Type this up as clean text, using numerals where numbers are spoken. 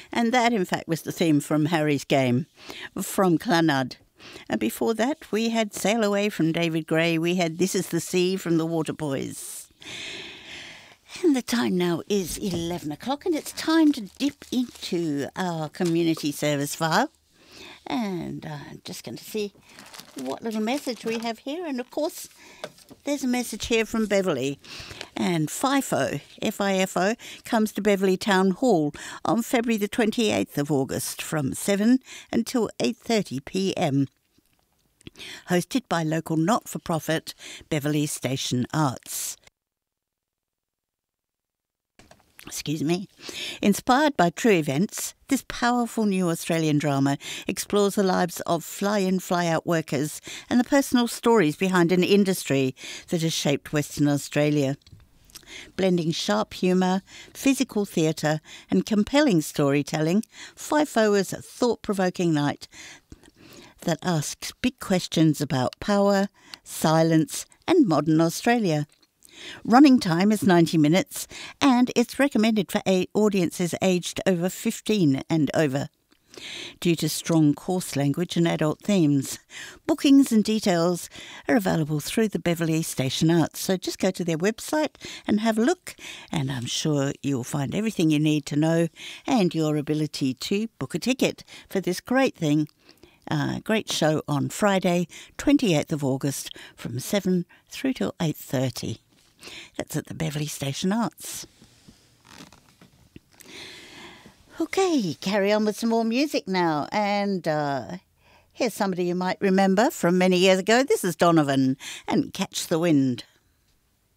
And that, in fact, was the theme from Harry's Game, from Clannad. And before that, we had Sail Away from David Gray. We had This Is the Sea from the Waterboys. And the time now is 11 o'clock, and it's time to dip into our community service file. And I'm just going to see what little message we have here. And, of course, there's a message here from Beverley. And FIFO, F-I-F-O, comes to Beverley Town Hall on February the 28th of August from 7 until 8:30 p.m. Hosted by local not-for-profit Beverley Station Arts. Excuse me. Inspired by true events, this powerful new Australian drama explores the lives of fly-in, fly-out workers and the personal stories behind an industry that has shaped Western Australia. Blending sharp humour, physical theatre and compelling storytelling, FIFO is a thought-provoking night that asks big questions about power, silence and modern Australia. Running time is 90 minutes and it's recommended for audiences aged over 15 and over, due to strong coarse language and adult themes. Bookings and details are available through the Beverley Station Arts, so just go to their website and have a look, and I'm sure you'll find everything you need to know and your ability to book a ticket for this great thing. Great show on Friday, 28th of August from 7 through till 8:30. That's at the Beverley Station Arts. Okay, carry on with some more music now. And here's somebody you might remember from many years ago. This is Donovan and Catch the Wind.